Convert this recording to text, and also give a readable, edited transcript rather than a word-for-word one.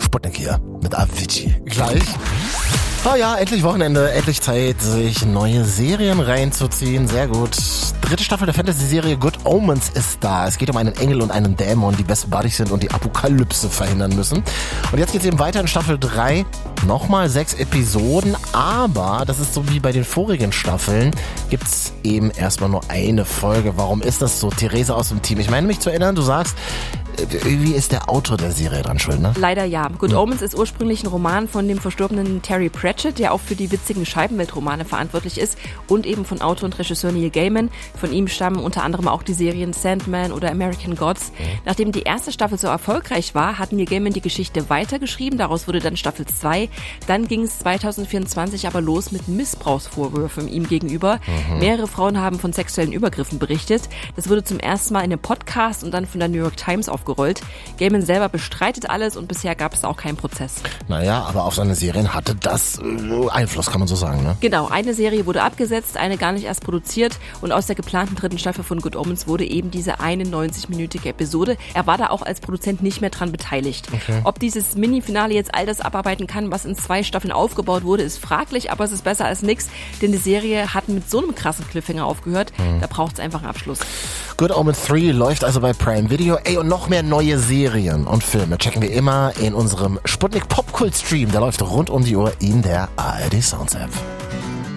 Sputnik hier mit Avicii. Gleich. Oh ja, endlich Wochenende, endlich Zeit, sich neue Serien reinzuziehen. Sehr gut. 3. Staffel der Fantasy-Serie Good Omens ist da. Es geht um einen Engel und einen Dämon, die Best Buddies sind und die Apokalypse verhindern müssen. Und jetzt geht's eben weiter in Staffel 3. Nochmal 6 Episoden, aber das ist so wie bei den vorigen Staffeln, gibt's eben erstmal nur eine Folge. Warum ist das so? Theresa aus dem Team. Ich meine mich zu erinnern, du sagst, irgendwie ist der Autor der Serie dran schuld, ne? Leider ja. Good Omens ist ursprünglich ein Roman von dem verstorbenen Terry Pratchett, der auch für die witzigen Scheibenweltromane verantwortlich ist und eben von Autor und Regisseur Neil Gaiman. Von ihm stammen unter anderem auch die Serien Sandman oder American Gods. Nachdem die erste Staffel so erfolgreich war, hat Neil Gaiman die Geschichte weitergeschrieben. Daraus wurde dann Staffel 2. Dann ging es 2024 aber los mit Missbrauchsvorwürfen ihm gegenüber. Mehrere Frauen haben von sexuellen Übergriffen berichtet. Das wurde zum ersten Mal in einem Podcast und dann von der New York Times aufgerollt. Gaiman selber bestreitet alles und bisher gab es auch keinen Prozess. Naja, aber auf seine Serien hatte das Einfluss, kann man so sagen, ne? Genau, eine Serie wurde abgesetzt, eine gar nicht erst produziert und aus der geplanten 3. Staffel von Good Omens wurde eben diese 91-minütige Episode. Er war da auch als Produzent nicht mehr dran beteiligt. Okay. Ob dieses Mini-Finale jetzt all das abarbeiten kann, was in 2 Staffeln aufgebaut wurde, ist fraglich, aber es ist besser als nix, denn die Serie hat mit so einem krassen Cliffhanger aufgehört. Da braucht es einfach einen Abschluss. Good Omens 3 läuft also bei Prime Video. Ey, und noch mehr neue Serien und Filme checken wir immer in unserem Sputnik Popkult Stream. Der läuft rund um die Uhr in der ARD Sounds App.